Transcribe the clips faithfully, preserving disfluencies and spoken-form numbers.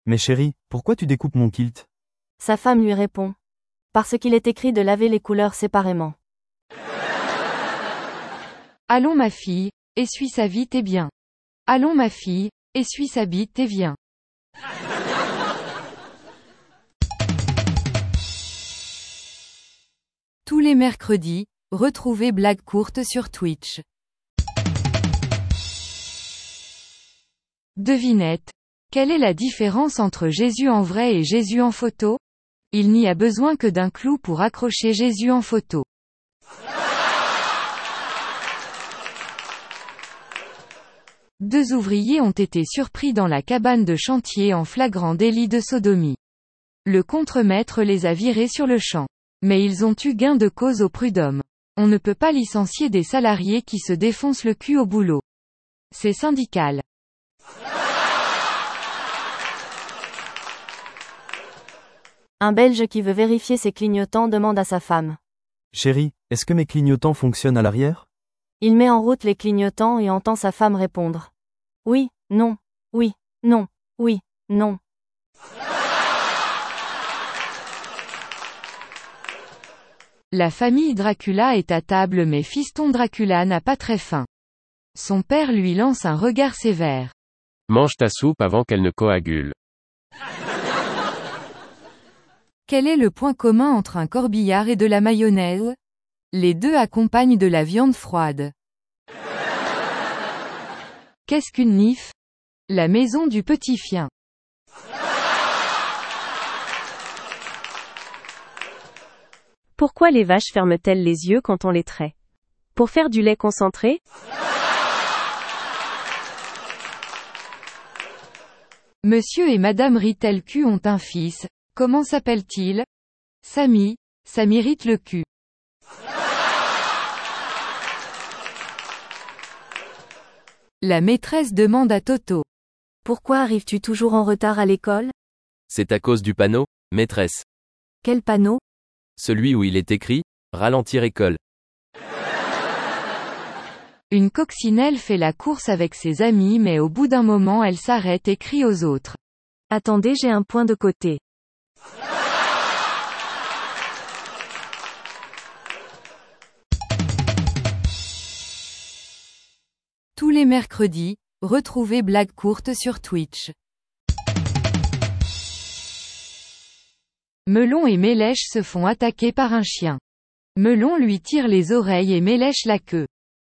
Mais chérie, pourquoi tu découpes mon kilt? Sa femme lui répond. Parce qu'il est écrit de laver les couleurs séparément. Allons ma fille, essuie sa vite et bien. Allons ma fille, essuie sa bite et viens. Tous les mercredis, retrouvez Blague courte sur Twitch. Devinette. Quelle est la différence entre Jésus en vrai et Jésus en photo? Il n'y a besoin que d'un clou pour accrocher Jésus en photo. Deux ouvriers ont été surpris dans la cabane de chantier en flagrant délit de sodomie. Le contremaître les a virés sur le champ. Mais ils ont eu gain de cause au prud'homme. On ne peut pas licencier des salariés qui se défoncent le cul au boulot. C'est syndical. Un Belge qui veut vérifier ses clignotants demande à sa femme. Chérie, est-ce que mes clignotants fonctionnent à l'arrière? Il met en route les clignotants et entend sa femme répondre. Oui, non, oui, non, oui, non. La famille Dracula est à table mais fiston Dracula n'a pas très faim. Son père lui lance un regard sévère. Mange ta soupe avant qu'elle ne coagule. Quel est le point commun entre un corbillard et de la mayonnaise? Les deux accompagnent de la viande froide. Qu'est-ce qu'une nif? La maison du petit chien. Pourquoi les vaches ferment-elles les yeux quand on les traite? Pour faire du lait concentré? Monsieur et Madame Ritelcu ont un fils. Comment s'appelle-t-il? Samy. Ça m'irrite le cul. La maîtresse demande à Toto. Pourquoi arrives-tu toujours en retard à l'école? C'est à cause du panneau, maîtresse. Quel panneau? Celui où il est écrit « Ralentir école ». Une coccinelle fait la course avec ses amis mais au bout d'un moment elle s'arrête et crie aux autres. Attendez, j'ai un point de côté. Tous les mercredis, retrouvez Blague courte sur Twitch. Melon et Mélèche se font attaquer par un chien. Melon lui tire les oreilles et Mélèche la queue.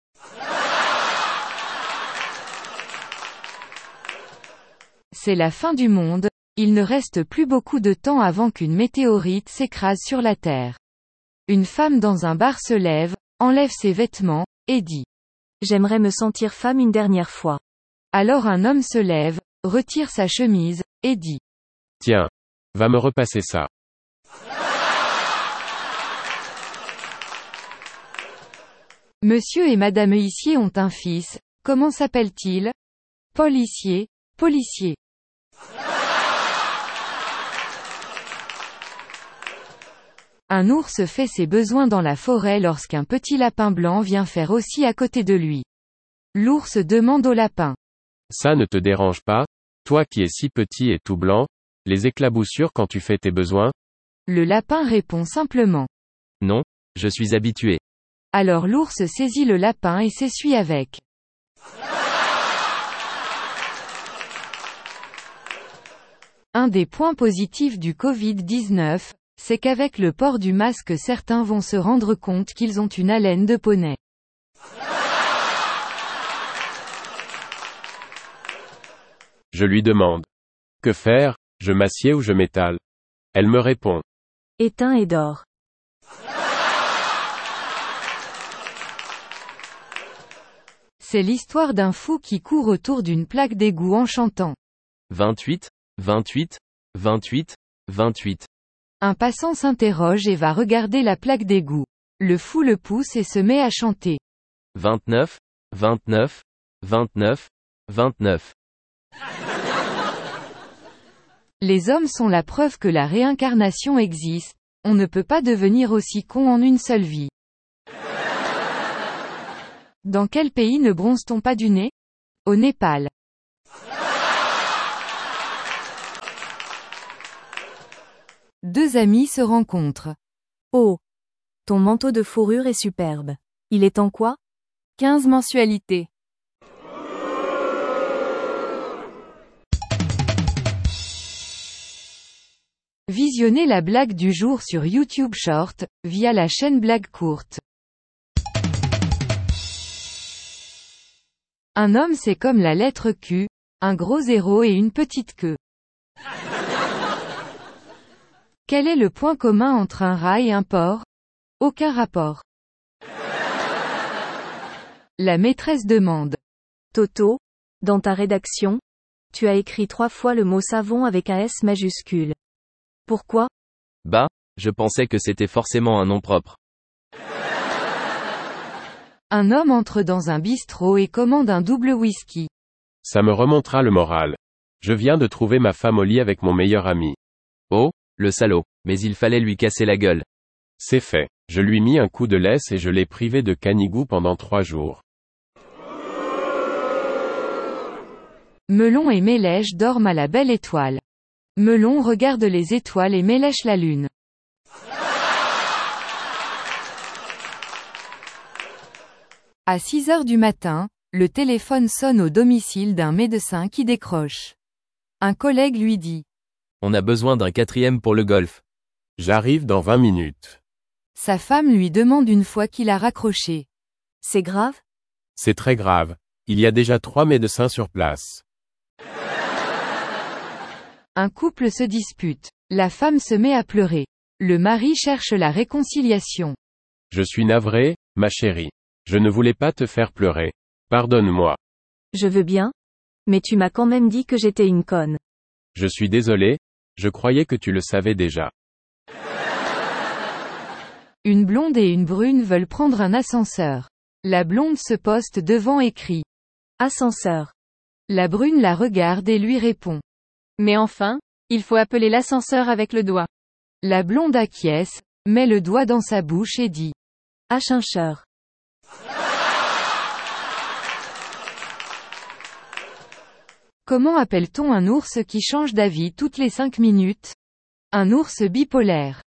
C'est la fin du monde, il ne reste plus beaucoup de temps avant qu'une météorite s'écrase sur la Terre. Une femme dans un bar se lève, enlève ses vêtements, et dit. J'aimerais me sentir femme une dernière fois. Alors un homme se lève, retire sa chemise, et dit. Tiens. Va me repasser ça. Monsieur et Madame Huissier ont un fils. Comment s'appelle-t-il? Paul Huissier, policier. Un ours fait ses besoins dans la forêt lorsqu'un petit lapin blanc vient faire aussi à côté de lui. L'ours demande au lapin. Ça ne te dérange pas, toi qui es si petit et tout blanc, les éclaboussures quand tu fais tes besoins? Le lapin répond simplement. Non, je suis habitué. Alors l'ours saisit le lapin et s'essuie avec. Un des points positifs du covid dix-neuf, c'est qu'avec le port du masque certains vont se rendre compte qu'ils ont une haleine de poney. Je lui demande. Que faire, je m'assieds ou je m'étale? Elle me répond. Éteins et dors. C'est l'histoire d'un fou qui court autour d'une plaque d'égout en chantant. vingt-huit, vingt-huit, vingt-huit, vingt-huit. Un passant s'interroge et va regarder la plaque d'égout. Le fou le pousse et se met à chanter. vingt-neuf, vingt-neuf, vingt-neuf, vingt-neuf. Les hommes sont la preuve que la réincarnation existe, on ne peut pas devenir aussi con en une seule vie. Dans quel pays ne bronze-t-on pas du nez? Au Népal. Deux amis se rencontrent. Oh. Ton manteau de fourrure est superbe. Il est en quoi? quinze mensualités. Visionnez la blague du jour sur YouTube Short, via la chaîne Blague Courte. Un homme c'est comme la lettre Q, un gros zéro et une petite queue. Quel est le point commun entre un rat et un porc? Aucun rapport. La maîtresse demande. Toto, dans ta rédaction, tu as écrit trois fois le mot savon avec un S majuscule. Pourquoi? Bah, je pensais que c'était forcément un nom propre. Un homme entre dans un bistrot et commande un double whisky. Ça me remontera le moral. Je viens de trouver ma femme au lit avec mon meilleur ami. Oh, le salaud, mais il fallait lui casser la gueule. C'est fait. Je lui mis un coup de laisse et je l'ai privé de canigou pendant trois jours. Melon et Mélèche dorment à la belle étoile. Melon regarde les étoiles et Mélèche la lune. À six heures du matin, le téléphone sonne au domicile d'un médecin qui décroche. Un collègue lui dit. On a besoin d'un quatrième pour le golf. J'arrive dans vingt minutes. Sa femme lui demande une fois qu'il a raccroché. C'est grave? C'est très grave. Il y a déjà trois médecins sur place. Un couple se dispute. La femme se met à pleurer. Le mari cherche la réconciliation. Je suis navré, ma chérie. Je ne voulais pas te faire pleurer. Pardonne-moi. Je veux bien. Mais tu m'as quand même dit que j'étais une conne. Je suis désolé, je croyais que tu le savais déjà. Une blonde et une brune veulent prendre un ascenseur. La blonde se poste devant et crie. Ascenseur. La brune la regarde et lui répond. Mais enfin, il faut appeler l'ascenseur avec le doigt. La blonde acquiesce, met le doigt dans sa bouche et dit. Ascenseur. Comment appelle-t-on un ours qui change d'avis toutes les cinq minutes? Un ours bipolaire.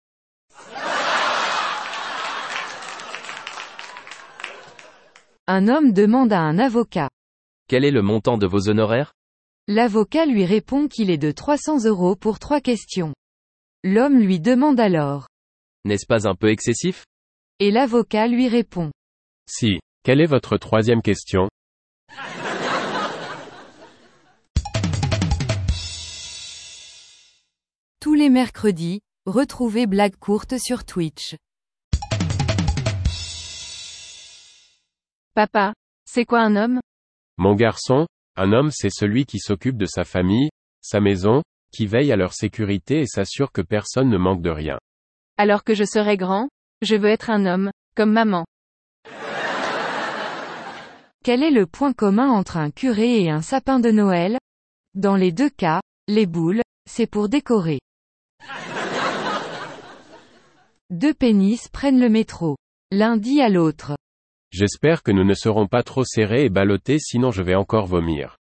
Un homme demande à un avocat. Quel est le montant de vos honoraires? L'avocat lui répond qu'il est de trois cents euros pour trois questions. L'homme lui demande alors. N'est-ce pas un peu excessif? Et l'avocat lui répond. Si. Quelle est votre troisième question? Tous les mercredis, retrouvez Blague Courte sur Twitch. Papa, c'est quoi un homme? Mon garçon, un homme c'est celui qui s'occupe de sa famille, sa maison, qui veille à leur sécurité et s'assure que personne ne manque de rien. Alors que je serai grand, je veux être un homme, comme maman. Quel est le point commun entre un curé et un sapin de Noël? Dans les deux cas, les boules, c'est pour décorer. Deux pénis prennent le métro. L'un dit à l'autre. J'espère que nous ne serons pas trop serrés et ballottés sinon je vais encore vomir.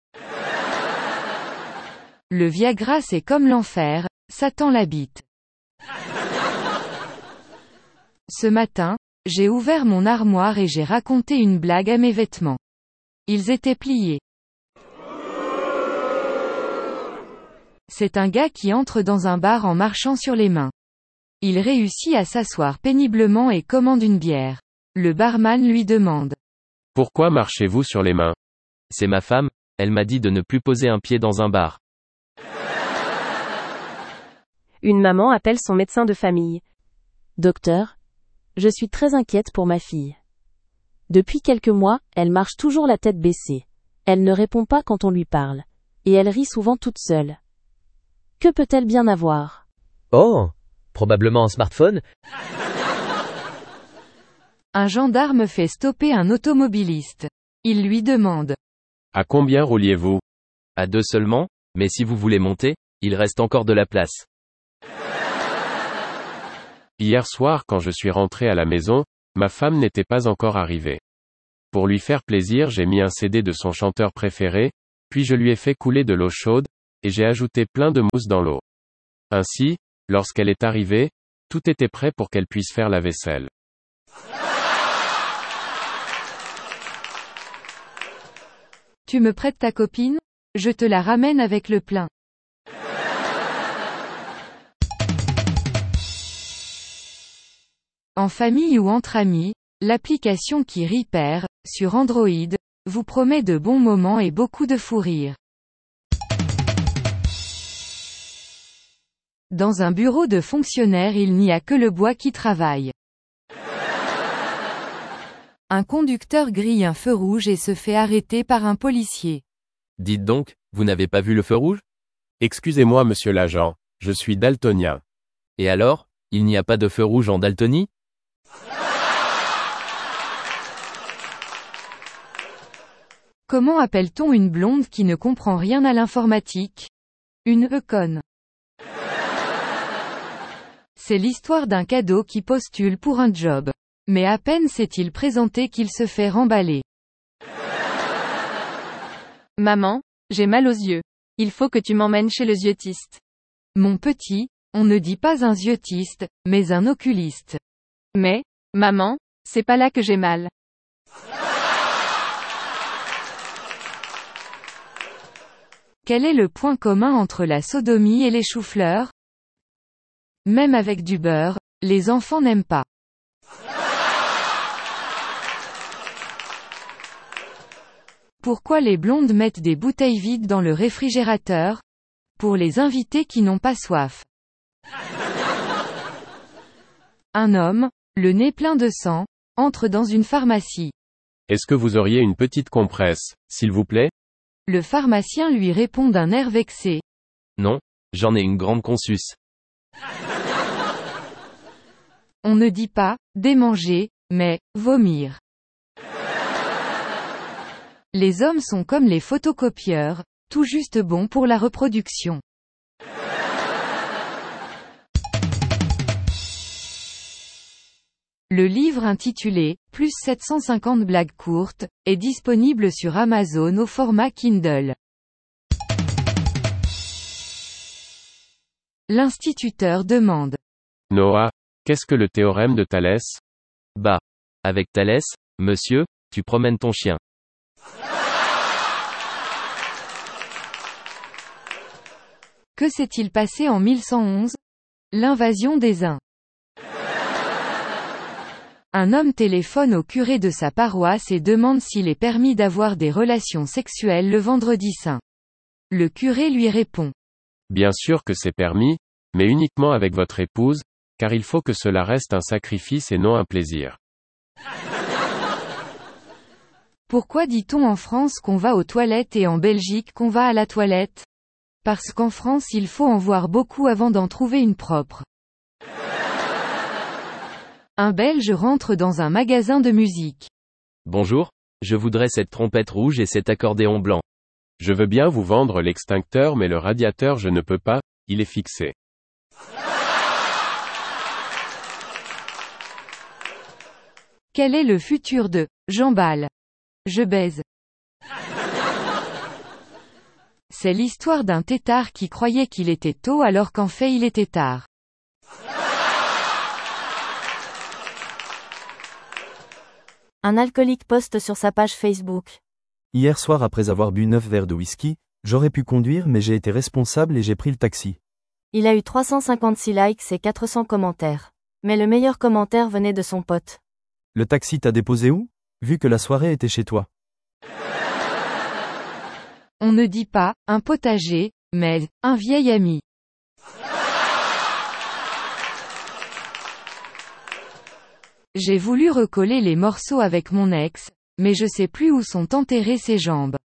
Le Viagra c'est comme l'enfer, Satan l'habite. Ce matin, j'ai ouvert mon armoire et j'ai raconté une blague à mes vêtements. Ils étaient pliés. C'est un gars qui entre dans un bar en marchant sur les mains. Il réussit à s'asseoir péniblement et commande une bière. Le barman lui demande. Pourquoi marchez-vous sur les mains? C'est ma femme, elle m'a dit de ne plus poser un pied dans un bar. Une maman appelle son médecin de famille. Docteur, je suis très inquiète pour ma fille. Depuis quelques mois, elle marche toujours la tête baissée. Elle ne répond pas quand on lui parle. Et elle rit souvent toute seule. Que peut-elle bien avoir? Oh, probablement un smartphone. Un gendarme fait stopper un automobiliste. Il lui demande. À combien rouliez-vous? À deux seulement, mais si vous voulez monter, il reste encore de la place. Hier soir quand je suis rentré à la maison, ma femme n'était pas encore arrivée. Pour lui faire plaisir j'ai mis un C D de son chanteur préféré, puis je lui ai fait couler de l'eau chaude, et j'ai ajouté plein de mousse dans l'eau. Ainsi, Lorsqu'elle est arrivée, tout était prêt pour qu'elle puisse faire la vaisselle. Tu me prêtes ta copine? Je te la ramène avec le plein. En famille ou entre amis, l'application qui Repair, sur Android, vous promet de bons moments et beaucoup de fou rire. Dans un bureau de fonctionnaire, il n'y a que le bois qui travaille. Un conducteur grille un feu rouge et se fait arrêter par un policier. Dites donc, vous n'avez pas vu le feu rouge? Excusez-moi monsieur l'agent, je suis daltonien. Et alors, il n'y a pas de feu rouge en Daltonie? Comment appelle-t-on une blonde qui ne comprend rien à l'informatique? Une e-conne. C'est l'histoire d'un cadeau qui postule pour un job. Mais à peine s'est-il présenté qu'il se fait remballer. Maman, j'ai mal aux yeux. Il faut que tu m'emmènes chez le yeux-tiste. Mon petit, on ne dit pas un yeux-tiste, mais un oculiste. Mais, maman, c'est pas là que j'ai mal. Quel est le point commun entre la sodomie et les choux-fleurs? Même avec du beurre, les enfants n'aiment pas. Pourquoi les blondes mettent des bouteilles vides dans le réfrigérateur? Pour les invités qui n'ont pas soif. Un homme, le nez plein de sang, entre dans une pharmacie. Est-ce que vous auriez une petite compresse, s'il vous plaît? Le pharmacien lui répond d'un air vexé. Non, j'en ai une grande consus. On ne dit pas « démanger », mais « vomir ». Les hommes sont comme les photocopieurs, tout juste bons pour la reproduction. Le livre intitulé « Plus sept cent cinquante blagues courtes » est disponible sur Amazon au format Kindle. L'instituteur demande. Noah, qu'est-ce que le théorème de Thalès? Bah. Avec Thalès, monsieur, tu promènes ton chien. Que s'est-il passé en mille cent onze? L'invasion des Huns. Un homme téléphone au curé de sa paroisse et demande s'il est permis d'avoir des relations sexuelles le vendredi saint. Le curé lui répond. Bien sûr que c'est permis, mais uniquement avec votre épouse, car il faut que cela reste un sacrifice et non un plaisir. Pourquoi dit-on en France qu'on va aux toilettes et en Belgique qu'on va à la toilette? Parce qu'en France il faut en voir beaucoup avant d'en trouver une propre. Un Belge rentre dans un magasin de musique. Bonjour, je voudrais cette trompette rouge et cet accordéon blanc. Je veux bien vous vendre l'extincteur mais le radiateur je ne peux pas, il est fixé. Quel est le futur de « j'emballe »? Je baise. C'est l'histoire d'un têtard qui croyait qu'il était tôt alors qu'en fait il était tard. Un alcoolique poste sur sa page Facebook. Hier soir après avoir bu neuf verres de whisky, j'aurais pu conduire mais j'ai été responsable et j'ai pris le taxi. Il a eu trois cent cinquante-six likes et quatre cents commentaires. Mais le meilleur commentaire venait de son pote. Le taxi t'a déposé où? Vu que la soirée était chez toi. On ne dit pas « un potager », mais « un vieil ami ». J'ai voulu recoller les morceaux avec mon ex, mais je sais plus où sont enterrées ses jambes.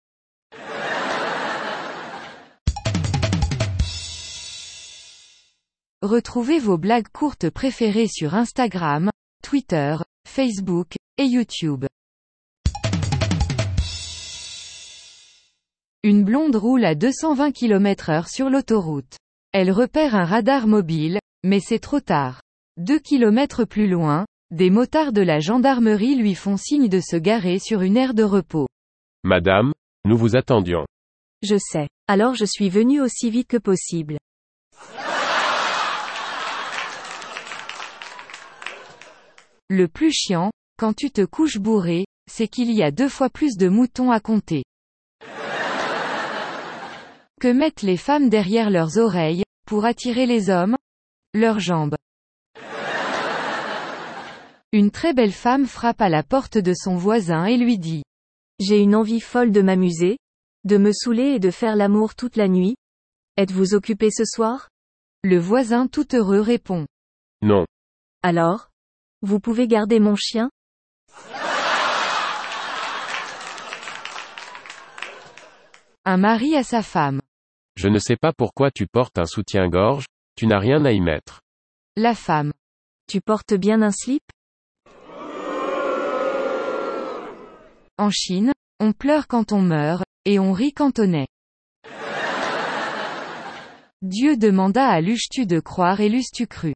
Retrouvez vos blagues courtes préférées sur Instagram, Twitter, Facebook, et YouTube. Une blonde roule à deux cent vingt kilomètres heure sur l'autoroute. Elle repère un radar mobile, mais c'est trop tard. Deux kilomètres plus loin, des motards de la gendarmerie lui font signe de se garer sur une aire de repos. Madame, nous vous attendions. Je sais. Alors je suis venu aussi vite que possible. Le plus chiant, quand tu te couches bourré, c'est qu'il y a deux fois plus de moutons à compter. Que mettent les femmes derrière leurs oreilles, pour attirer les hommes? Leurs jambes. Une très belle femme frappe à la porte de son voisin et lui dit: J'ai une envie folle de m'amuser, de me saouler et de faire l'amour toute la nuit. Êtes-vous occupé ce soir? Le voisin tout heureux répond: Non. Alors? Vous pouvez garder mon chien? Un mari à sa femme. Je ne sais pas pourquoi tu portes un soutien-gorge, tu n'as rien à y mettre. La femme. Tu portes bien un slip? En Chine, on pleure quand on meurt, et on rit quand on est. Dieu demanda à Lustu de croire et Lustu crut.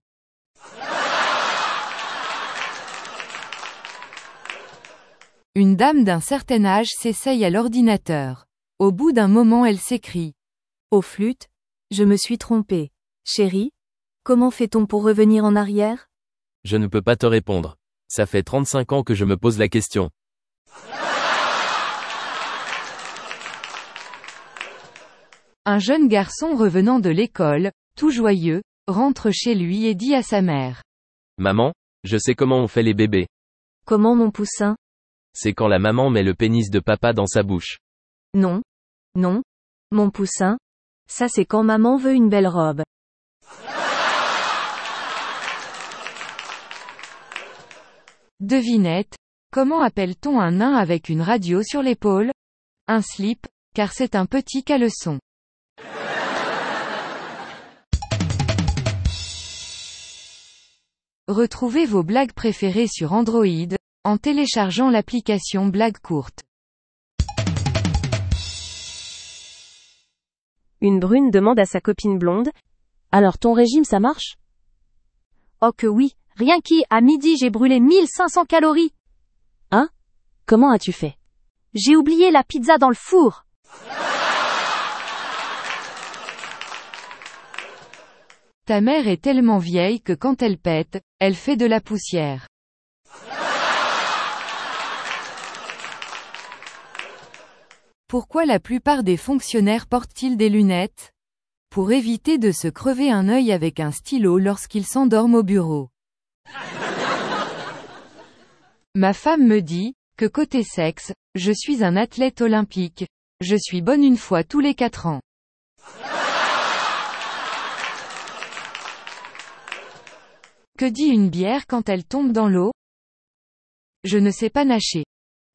Une dame d'un certain âge s'essaye à l'ordinateur. Au bout d'un moment elle s'écrie: Ô flûte, je me suis trompée. Chérie, comment fait-on pour revenir en arrière? Je ne peux pas te répondre. Ça fait trente-cinq ans que je me pose la question. Un jeune garçon revenant de l'école, tout joyeux, rentre chez lui et dit à sa mère: Maman, je sais comment on fait les bébés. Comment mon poussin? C'est quand la maman met le pénis de papa dans sa bouche. Non. Non. Mon poussin. Ça c'est quand maman veut une belle robe. Devinette. Comment appelle-t-on un nain avec une radio sur l'épaule? Un slip, car c'est un petit caleçon. Retrouvez vos blagues préférées sur Android, en téléchargeant l'application Blagues courtes. Une brune demande à sa copine blonde: Alors ton régime ça marche? Oh que oui, rien qu'hi, à midi j'ai brûlé mille cinq cents calories. Hein? Comment as-tu fait? J'ai oublié la pizza dans le four. Ta mère est tellement vieille que quand elle pète, elle fait de la poussière. Pourquoi la plupart des fonctionnaires portent-ils des lunettes? Pour éviter de se crever un œil avec un stylo lorsqu'ils s'endorment au bureau. Ma femme me dit, que côté sexe, je suis un athlète olympique. Je suis bonne une fois tous les quatre ans. Que dit une bière quand elle tombe dans l'eau? Je ne sais pas nager.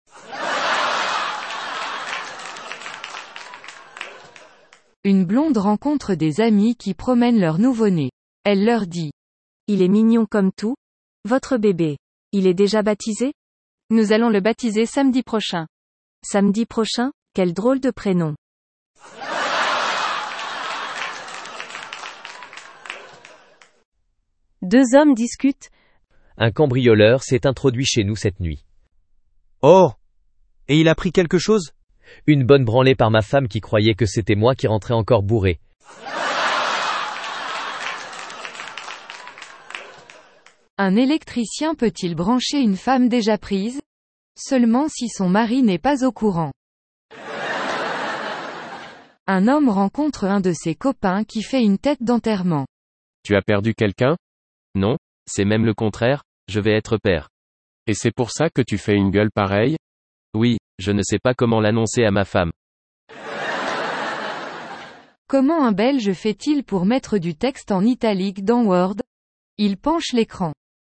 Une blonde rencontre des amis qui promènent leur nouveau-né. Elle leur dit: Il est mignon comme tout. Votre bébé. Il est déjà baptisé? Nous allons le baptiser samedi prochain. Samedi prochain? Quel drôle de prénom. Deux hommes discutent. Un cambrioleur s'est introduit chez nous cette nuit. Oh! Et il a pris quelque chose? Une bonne branlée par ma femme qui croyait que c'était moi qui rentrais encore bourré. Un électricien peut-il brancher une femme déjà prise? Seulement si son mari n'est pas au courant. Un homme rencontre un de ses copains qui fait une tête d'enterrement. Tu as perdu quelqu'un? Non, c'est même le contraire, je vais être père. Et c'est pour ça que tu fais une gueule pareille? Oui, je ne sais pas comment l'annoncer à ma femme. Comment un Belge fait-il pour mettre du texte en italique dans Word? Il penche l'écran.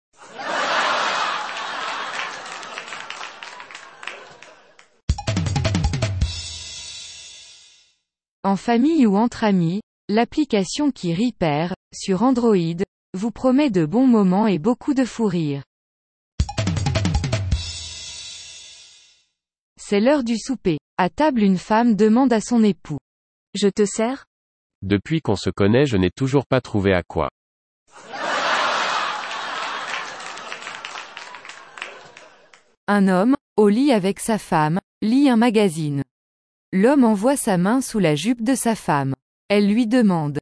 En famille ou entre amis, l'application qui rit père, sur Android, vous promet de bons moments et beaucoup de fou rire. C'est l'heure du souper. À table, une femme demande à son époux: Je te sers? Depuis qu'on se connaît, je n'ai toujours pas trouvé à quoi. Un homme, au lit avec sa femme, lit un magazine. L'homme envoie sa main sous la jupe de sa femme. Elle lui demande: